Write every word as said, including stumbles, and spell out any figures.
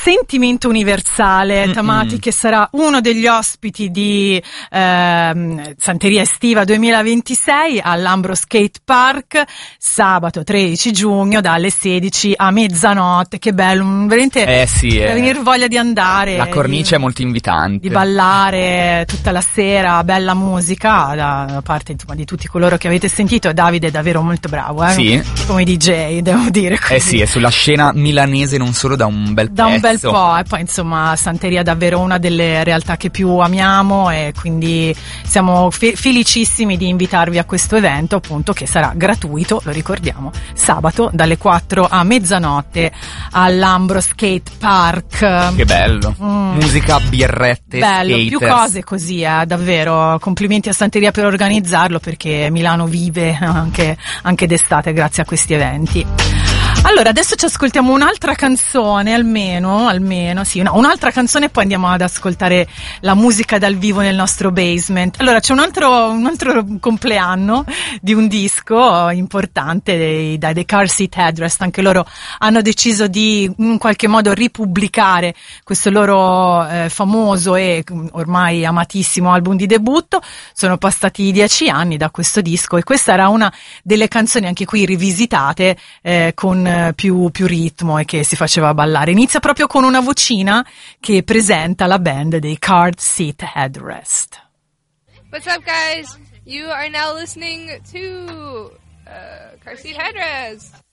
sentimento universale. Mm-mm. Tamati, che sarà uno degli ospiti di ehm, Santeria Estiva duemilaventisei all'Ambro Skate Park sabato tredici giugno dalle sedici a mezzanotte. Che bello, veramente Eh sì, da eh. venire voglia di andare, La cornice di, è molto invitante. di ballare tutta la sera, bella musica da, da parte insomma, di tutti coloro che avete sentito. Davide è davvero molto bravo, eh? Sì. Come D J, devo dire così. Eh sì, è sulla scena milanese non solo da un bel Da pezzo. un bel po', e poi insomma Santeria è davvero una delle realtà che più amiamo, e quindi siamo fe- felicissimi di invitarvi a questo evento, appunto, che sarà gratuito, lo ricordiamo, sabato dalle quattro a mezzanotte all'Ambro Skate Park. Che bello. Mm. Musica, birrette, Bello, skaters. più cose così, eh, davvero. Complimenti a Santeria per organizzarlo, perché Milano vive anche, anche d'estate grazie a questi eventi. Allora, adesso ci ascoltiamo un'altra canzone, almeno, almeno, sì, no, un'altra canzone, e poi andiamo ad ascoltare la musica dal vivo nel nostro basement. Allora, c'è un altro, un altro compleanno di un disco importante dei, dai The Car Seat Headrest. Anche loro hanno deciso di, in qualche modo, ripubblicare questo loro eh, famoso e ormai amatissimo album di debutto. Sono passati dieci anni da questo disco, e questa era una delle canzoni, anche qui rivisitate, eh, con più, più ritmo, e che si faceva ballare. Inizia proprio con una vocina che presenta la band dei Car Seat Headrest. What's up, guys? You are now listening to uh, Car Seat Headrest.